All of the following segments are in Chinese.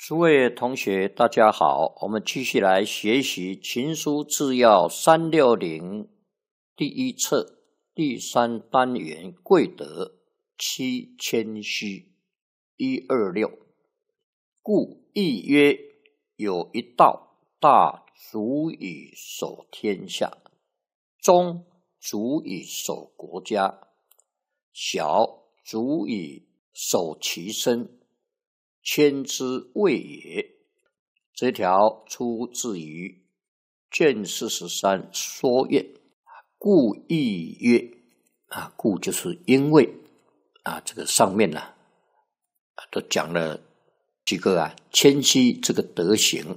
诸位同学大家好，我们继续来学习情书治要360第一册第3单元贵德7谦虚126。故亦曰，有一道大足以守天下，中足以守国家，小足以守其身，谦之谓也。这条出自于卷43说苑。故亦曰，故就是因为这个上面都讲了几个谦虚这个德行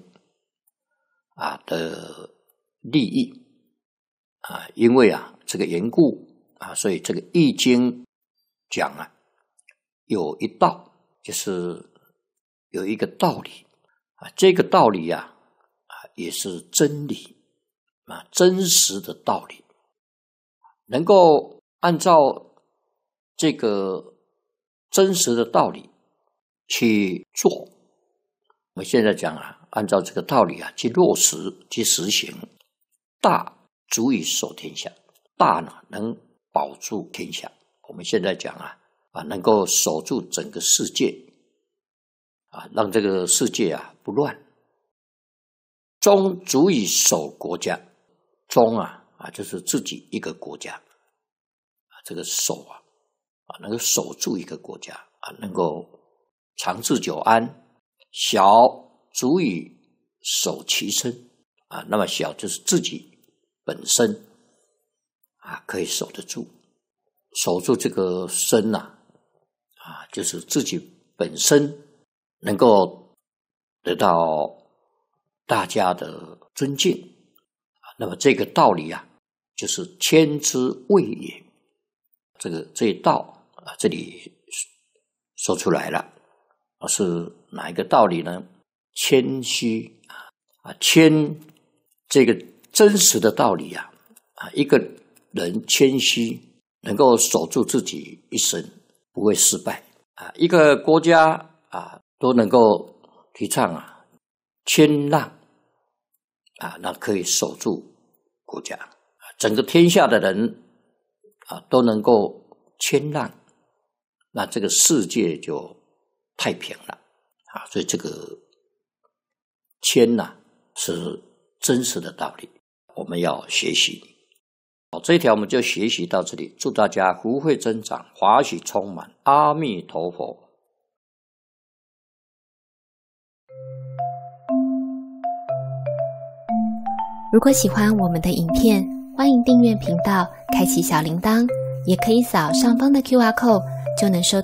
的利益因为这个缘故所以这个易经讲有一道，就是有一个道理这个道理也是真理真实的道理，能够按照这个真实的道理去做。我们现在讲按照这个道理去落实去实行，大足以守天下，大呢能保住天下。我们现在讲能够守住整个世界让这个世界不乱。中足以守国家，中就是自己一个国家这个守能够守住一个国家能够长治久安。小足以守其身那么小就是自己本身可以守得住，守住这个身就是自己本身能够得到大家的尊敬那么这个道理就是谦之谓也。这一道这里说出来了是哪一个道理呢？谦虚谦这个真实的道理一个人谦虚能够守住自己一生，不会失败一个国家都能够提倡谦让那可以守住国家整个天下的人都能够谦让，那这个世界就太平了所以这个谦是真实的道理，我们要学习。这一条我们就学习到这里，祝大家福慧增长，华喜充满，阿弥陀佛。 如果喜欢我们的影片，欢迎订阅频道，开启小铃铛，也可以扫上方的 QR code，就能收到